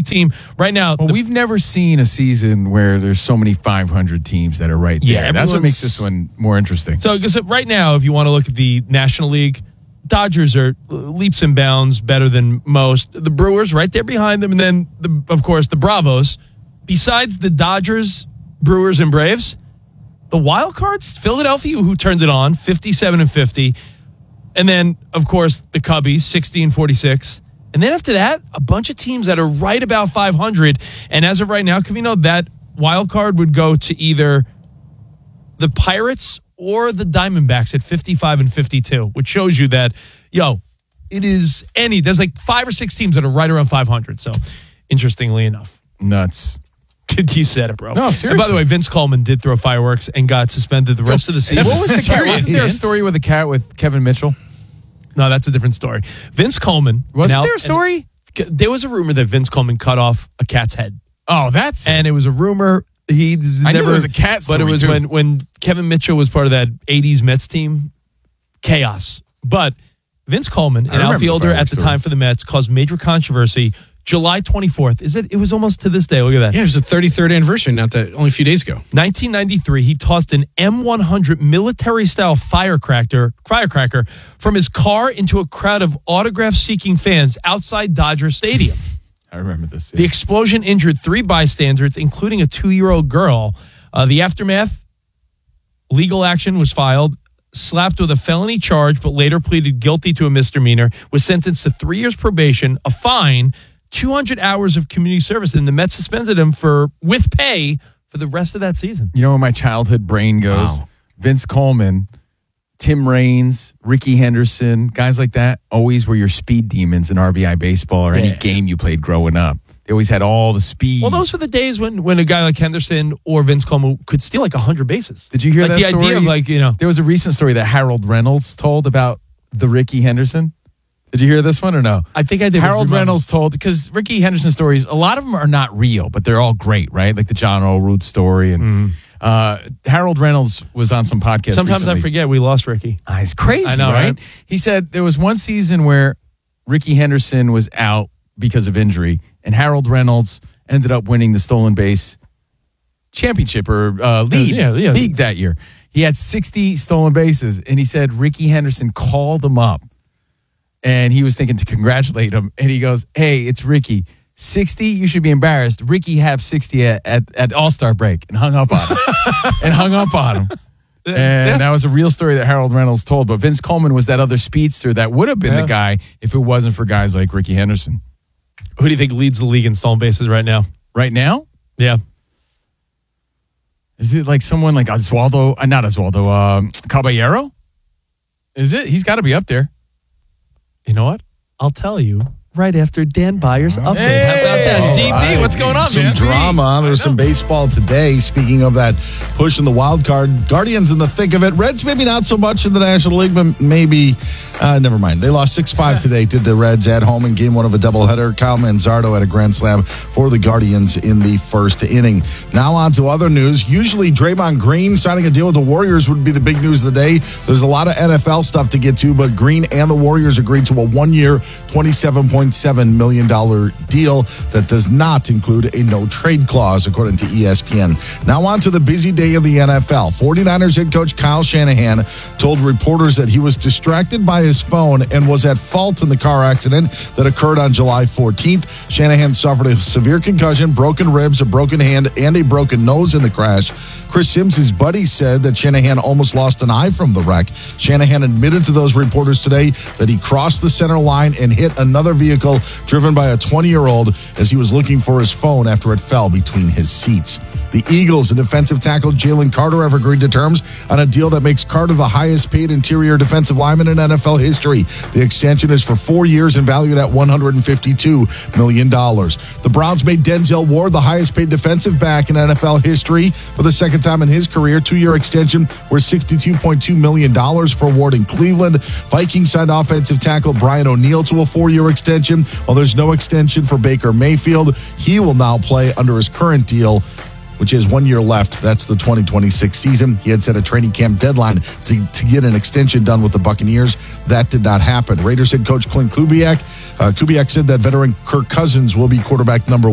team. Right now, well, we've never seen a season where there's so many 500 teams that are right there. Yeah, that's what makes this one more interesting. So, because right now, if you want to look at the National League, Dodgers are leaps and bounds better than most. The Brewers right there behind them, and then, of course, the Bravos. Besides the Dodgers, Brewers, and Braves, the wild cards, Philadelphia, who turns it on, 57-50. And then, of course, the Cubbies, 60-46. And then after that, a bunch of teams that are right about 500. And as of right now, Covino, that wild card would go to either the Pirates or the Diamondbacks at 55-52, which shows you that, there's like 5 or 6 teams that are right around 500. So, interestingly enough. Nuts. You said it, bro. No, seriously. And by the way, Vince Coleman did throw fireworks and got suspended the rest of the season. What was the cat? Wasn't there a story with a cat with Kevin Mitchell? No, that's a different story. Vince Coleman. Wasn't there a story? There was a rumor that Vince Coleman cut off a cat's head. Oh, that's... And it was a rumor. I knew it was a cat story, but it was too. when Kevin Mitchell was part of that 80s Mets team. Chaos. But Vince Coleman, an outfielder at the time for the Mets, caused major controversy. July 24th. It was almost to this day. Look at that. Yeah, it was the 33rd anniversary, only a few days ago. 1993, he tossed an M100 military-style firecracker from his car into a crowd of autograph-seeking fans outside Dodger Stadium. I remember this. Yeah. The explosion injured 3 bystanders, including a 2-year-old girl. The aftermath, legal action was filed, slapped with a felony charge, but later pleaded guilty to a misdemeanor, was sentenced to 3 years probation, a fine, 200 hours of community service, and the Mets suspended him with pay for the rest of that season. You know where my childhood brain goes? Wow. Vince Coleman, Tim Raines, Ricky Henderson, guys like that always were your speed demons in RBI baseball or any game you played growing up. They always had all the speed. Well, those were the days when a guy like Henderson or Vince Coleman could steal like 100 bases. Did you hear that the story? idea of There was a recent story that Harold Reynolds told about the Ricky Henderson. Did you hear this one or no? I think I did. Harold Reynolds told, because Ricky Henderson stories, a lot of them are not real, but they're all great, right? Like the John O'Rourke story. And Harold Reynolds was on some podcast Sometimes recently. I forget we lost Ricky. It's crazy, I know, right? He said there was one season where Ricky Henderson was out because of injury, and Harold Reynolds ended up winning the stolen base championship or league that year. He had 60 stolen bases, and he said Ricky Henderson called him up. And he was thinking to congratulate him. And he goes, hey, it's Ricky. 60? You should be embarrassed. Ricky have 60 at All-Star break. And hung up on him. And that was a real story that Harold Reynolds told. But Vince Coleman was that other speedster that would have been the guy if it wasn't for guys like Ricky Henderson. Who do you think leads the league in stolen bases right now? Right now? Yeah. Is it like someone like Caballero? Is it? He's got to be up there. You know what? I'll tell you right after Dan Byers' update. How about that? DB, right. what's going on, some man? Drama. There's some baseball today. Speaking of that push in the wild card, Guardians in the thick of it. Reds maybe not so much in the National League, but maybe, never mind. They lost 6-5 today to the Reds at home in game 1 of a doubleheader. Kyle Manzardo had a grand slam for the Guardians in the first inning. Now on to other news. Usually Draymond Green signing a deal with the Warriors would be the big news of the day. There's a lot of NFL stuff to get to, but Green and the Warriors agreed to a 1-year, $27.7 million deal that does not include a no-trade clause, according to ESPN. Now on to the busy day of the NFL. 49ers head coach Kyle Shanahan told reporters that he was distracted by his phone and was at fault in the car accident that occurred on July 14th. Shanahan suffered a severe concussion, broken ribs, a broken hand, and a broken nose in the crash. Chris Sims' buddy said that Shanahan almost lost an eye from the wreck. Shanahan admitted to those reporters today that he crossed the center line and hit another vehicle driven by a 20-year-old as he was looking for his phone after it fell between his seats. The Eagles and defensive tackle Jalen Carter have agreed to terms on a deal that makes Carter the highest paid interior defensive lineman in NFL history. The extension is for 4 years and valued at $152 million. The Browns made Denzel Ward the highest paid defensive back in NFL history for the second time in his career. 2-year extension worth $62.2 million for Ward in Cleveland. Vikings signed offensive tackle Brian O'Neill to a 4-year extension. While there's no extension for Baker Mayfield, he will now play under his current deal, which is 1 year left. That's the 2026 season. He had set a training camp deadline to get an extension done with the Buccaneers. That did not happen. Raiders head coach Clint Kubiak said that veteran Kirk Cousins will be quarterback number